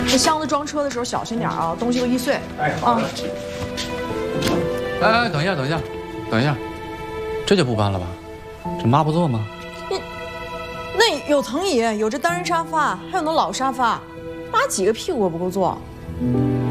这箱子装车的时候小心点啊，东西会易碎。 哎，好的。 哎，等一下，等一下，等一下，这就不搬了吧？这妈不坐吗？ 那有藤椅，有这单人沙发，还有那老沙发，妈几个屁股不够坐。